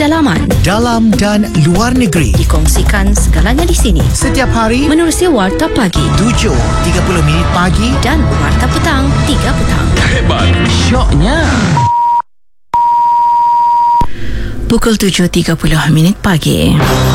pedalaman, dalam dan luar negeri. dikongsikan segalanya di sini. Setiap hari Menerusi Warta Pagi 7.30 minit pagi dan Warta Petang 3 petang. Hebat, syoknya. Pukul 7.30 minit pagi.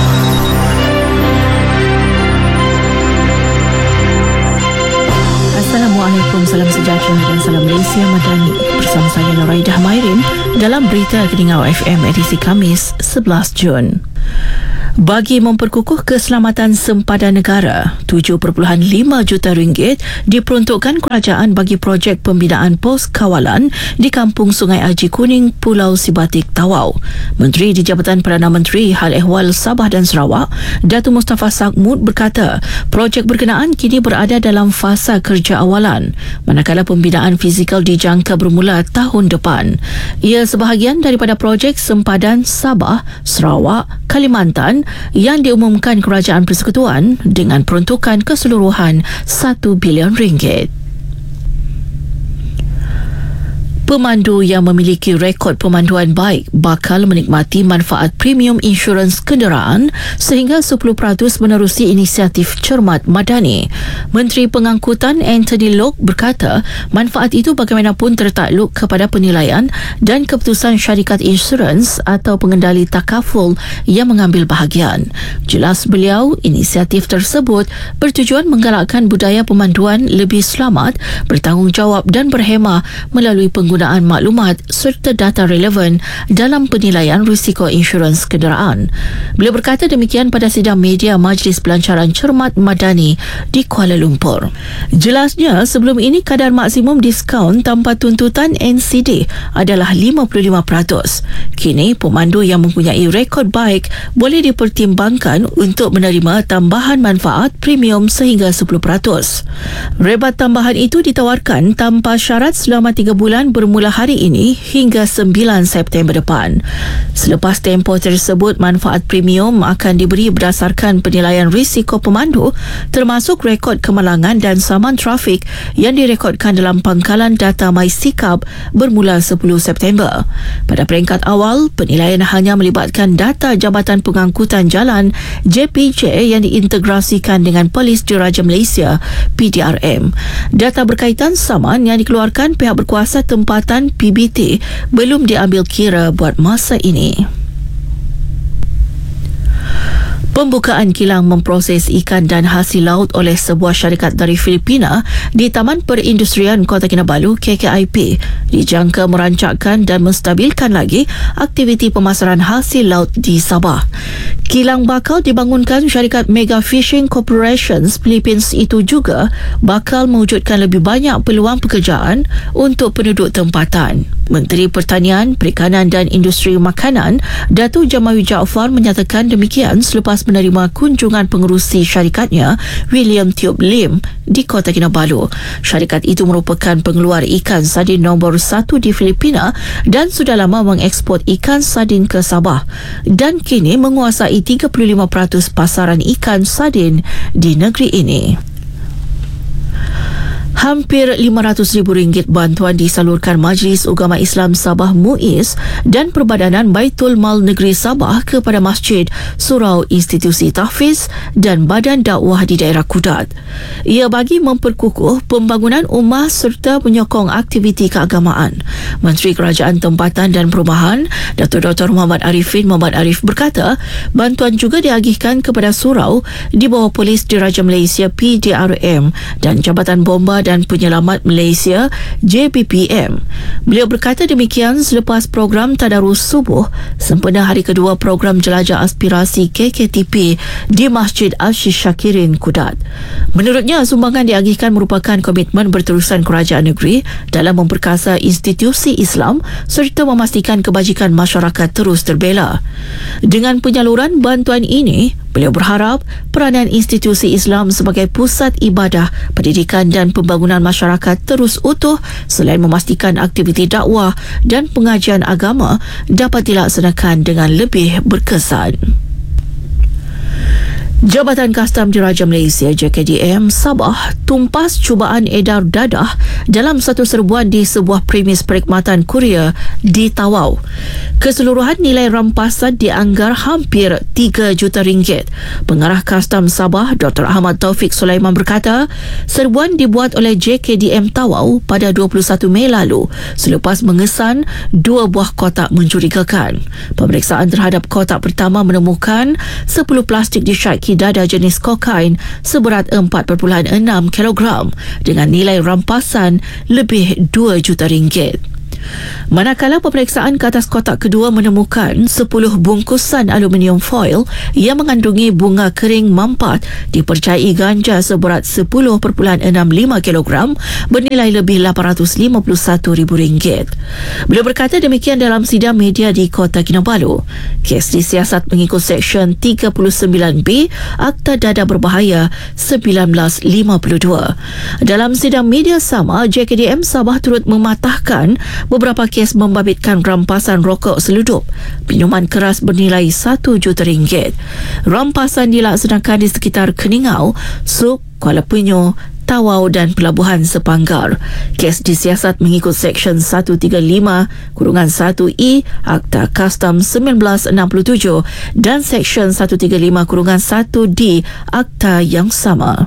Assalamualaikum, salam sejahtera dan salam Malaysia Madani. Bersama saya Noraidah Mairin dalam Berita Keningau FM edisi Khamis 11 Jun. Bagi memperkukuh keselamatan sempadan negara, 7.5 juta ringgit diperuntukkan kerajaan bagi projek pembinaan pos kawalan di Kampung Sungai Aji Kuning, Pulau Sibatik, Tawau. Menteri di Jabatan Perdana Menteri Hal Ehwal Sabah dan Sarawak, Datuk Mustafa Sakhmud berkata, projek berkenaan kini berada dalam fasa kerja awalan, manakala pembinaan fizikal dijangka bermula tahun depan. Ia sebahagian daripada projek sempadan Sabah, Sarawak, Kalimantan yang diumumkan Kerajaan Persekutuan dengan peruntukan keseluruhan RM1 bilion. Pemandu yang memiliki rekod pemanduan baik bakal menikmati manfaat premium insurans kenderaan sehingga 10% menerusi inisiatif Cermat Madani. Menteri Pengangkutan Anthony Loke berkata, manfaat itu bagaimanapun tertakluk kepada penilaian dan keputusan syarikat insurans atau pengendali takaful yang mengambil bahagian. Jelas beliau, inisiatif tersebut bertujuan menggalakkan budaya pemanduan lebih selamat, bertanggungjawab dan berhemah melalui penggunaan maklumat serta data relevan dalam penilaian risiko insurans kenderaan. Beliau berkata demikian pada sidang media Majlis Pelancaran Cermat Madani di Kuala Lumpur. Jelasnya, sebelum ini kadar maksimum diskaun tanpa tuntutan NCD adalah 55%. Kini, pemandu yang mempunyai rekod baik boleh dipertimbangkan untuk menerima tambahan manfaat premium sehingga 10%. Rebat tambahan itu ditawarkan tanpa syarat selama 3 bulan bermula hari ini hingga 9 September depan. Selepas tempoh tersebut, manfaat premium akan diberi berdasarkan penilaian risiko pemandu termasuk rekod kemalangan dan saman trafik yang direkodkan dalam pangkalan data MySikap bermula 10 September. Pada peringkat awal, penilaian hanya melibatkan data Jabatan Pengangkutan Jalan JPJ yang diintegrasikan dengan Polis Diraja Malaysia PDRM. Data berkaitan saman yang dikeluarkan pihak berkuasa tempatan PBT belum diambil kira buat masa ini. Pembukaan kilang memproses ikan dan hasil laut oleh sebuah syarikat dari Filipina di Taman Perindustrian Kota Kinabalu KKIP dijangka merancangkan dan menstabilkan lagi aktiviti pemasaran hasil laut di Sabah. Kilang bakal dibangunkan syarikat Mega Fishing Corporations Philippines itu juga bakal mewujudkan lebih banyak peluang pekerjaan untuk penduduk tempatan. Menteri Pertanian, Perikanan dan Industri Makanan Datuk Jamawi Jaafar menyatakan demikian selepas menerima kunjungan pengerusi syarikatnya William Tube Lim di Kota Kinabalu. Syarikat itu merupakan pengeluar ikan sardin nombor 1 di Filipina dan sudah lama mengeksport ikan sardin ke Sabah dan kini menguasai 35% pasaran ikan sardin di negeri ini. Hampir RM500,000 bantuan disalurkan Majlis Ugama Islam Sabah MUIS dan Perbadanan Baitul Mal Negeri Sabah kepada masjid, surau, institusi tahfiz dan badan dakwah di daerah Kudat. Ia bagi memperkukuh pembangunan ummah serta menyokong aktiviti keagamaan. Menteri Kerajaan Tempatan dan Perumahan, Datuk Dr. Muhammad Arifin Muhammad Arif berkata, bantuan juga diagihkan kepada surau di bawah Polis Diraja Malaysia PDRM dan Jabatan Bomba dan Penyelamat Malaysia JBPM. Beliau berkata demikian selepas program Tadarus Subuh sempena hari kedua program Jelajah Aspirasi KKTP di Masjid Al-Shishakirin Kudat. Menurutnya, sumbangan diagihkan merupakan komitmen berterusan kerajaan negeri dalam memperkasa institusi Islam serta memastikan kebajikan masyarakat terus terbela. Dengan penyaluran bantuan ini, beliau berharap peranan institusi Islam sebagai pusat ibadah, pendidikan dan pembangunan masyarakat terus utuh selain memastikan aktiviti dakwah dan pengajian agama dapat dilaksanakan dengan lebih berkesan. Jabatan Kastam Diraja Malaysia JKDM Sabah tumpas cubaan edar dadah dalam satu serbuan di sebuah premis perkhidmatan kurier di Tawau. Keseluruhan nilai rampasan dianggar hampir RM3 juta. Pengarah Kastam Sabah Dr. Ahmad Taufik Sulaiman berkata, serbuan dibuat oleh JKDM Tawau pada 21 Mei lalu selepas mengesan 2 buah kotak mencurigakan. Pemeriksaan terhadap kotak pertama menemukan 10 plastik disyaiki dada jenis kokain seberat 4.6 kilogram dengan nilai rampasan lebih RM2 juta. Manakala pemeriksaan ke atas kotak kedua menemukan 10 bungkusan aluminium foil yang mengandungi bunga kering mampat dipercayai ganja seberat 10.65 kilogram bernilai lebih RM851,000. Beliau berkata demikian dalam sidang media di Kota Kinabalu. Kes disiasat mengikut Seksyen 39B Akta Dadah Berbahaya 1952. Dalam sidang media sama, JKDM Sabah turut mematahkan beberapa kes membabitkan rampasan rokok seludup, minuman keras bernilai RM1 juta. Rampasan dilaksanakan di sekitar Keningau, Suk, Kuala Penyu, Tawau dan Pelabuhan Sepanggar. Kes disiasat mengikut Seksyen 135-1E Akta Kastam 1967 dan Seksyen 135-1D Akta yang sama.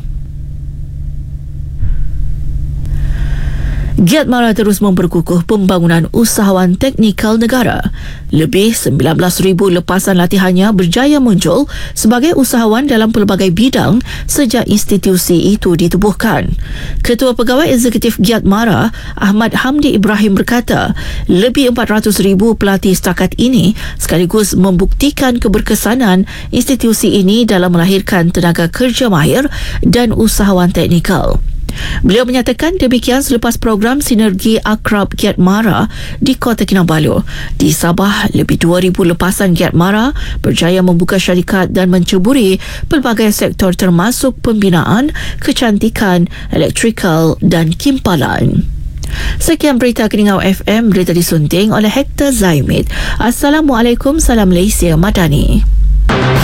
Giat Mara terus memperkukuh pembangunan usahawan teknikal negara. Lebih 19,000 lepasan latihannya berjaya muncul sebagai usahawan dalam pelbagai bidang sejak institusi itu ditubuhkan. Ketua Pegawai Eksekutif Giat Mara, Ahmad Hamdi Ibrahim berkata, lebih 400,000 pelatih setakat ini sekaligus membuktikan keberkesanan institusi ini dalam melahirkan tenaga kerja mahir dan usahawan teknikal. Beliau menyatakan demikian selepas program Sinergi Akrab Giat Mara di Kota Kinabalu. Di Sabah, lebih 2,000 lepasan Giat Mara berjaya membuka syarikat dan menceburi pelbagai sektor termasuk pembinaan, kecantikan, elektrikal dan kimpalan. Sekian berita Keningau FM, berita disunting oleh Hector Zaimid. Assalamualaikum, salam Malaysia Madani.